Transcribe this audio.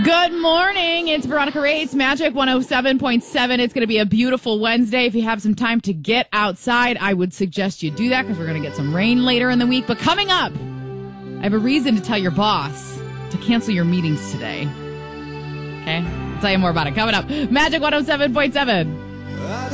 Good morning. It's Veronica Rates, Magic 107.7. It's going to be a beautiful Wednesday. If you have some time to get outside, I would suggest you do that because we're going to get some rain later in the week. But coming up, I have a reason to tell your boss to cancel your meetings today. Okay? I'll tell you more about it coming up. Magic 107.7.